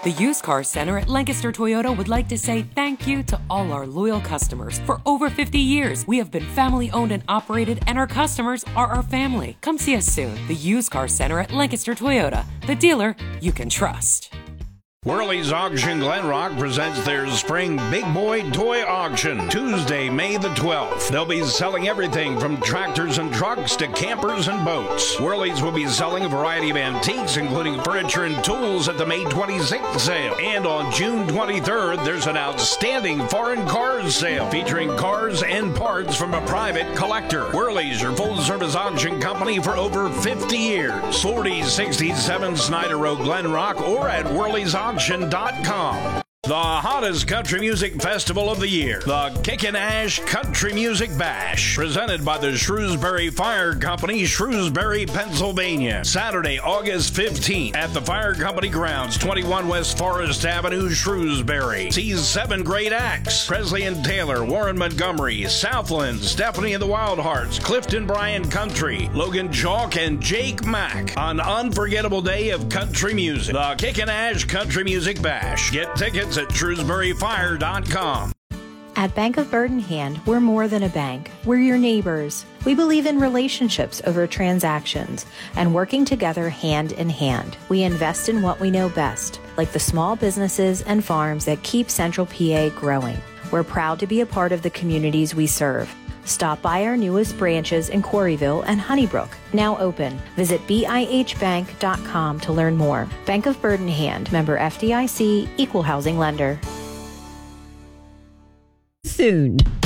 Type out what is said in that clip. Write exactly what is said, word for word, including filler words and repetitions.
The Used Car Center at Lancaster Toyota would like to say thank you to all our loyal customers. For over fifty years, we have been family owned and operated, and our customers are our family. Come see us soon. The Used Car Center at Lancaster Toyota, the dealer you can trust. Worley's Auction Glen Rock presents their Spring Big Boy Toy Auction, Tuesday, May the twelfth. They'll be selling everything from tractors and trucks to campers and boats. Worley's will be selling a variety of antiques, including furniture and tools at the May twenty-sixth sale. And on June twenty-third, there's an outstanding foreign cars sale featuring cars and parts from a private collector. Worley's, your full-service auction company for over fifty years. forty sixty-seven Snyder Road, Glen Rock, or at Worley's Auction dot com. The hottest country music festival of the year, the Kickin' Ash Country Music Bash, presented by the Shrewsbury Fire Company, Shrewsbury, Pennsylvania. Saturday, August fifteenth, at the Fire Company grounds, twenty-one West Forest Avenue, Shrewsbury. See seven great acts: Presley and Taylor, Warren Montgomery, Southland, Stephanie and the Wild Hearts, Clifton Bryan Country, Logan Chalk, and Jake Mack. An unforgettable day of country music. The Kickin' Ash Country Music Bash. Get tickets at Shrewsbury Fire dot com. At Bank of Bird in Hand, we're more than a bank. We're your neighbors. We believe in relationships over transactions and working together hand in hand. We invest in what we know best, like the small businesses and farms that keep Central P A growing. We're proud to be a part of the communities we serve. Stop by our newest branches in Quarryville and Honeybrook, now open. Visit B I H bank dot com to learn more. Bank of Bird in Hand, member F D I C, equal housing lender. Soon.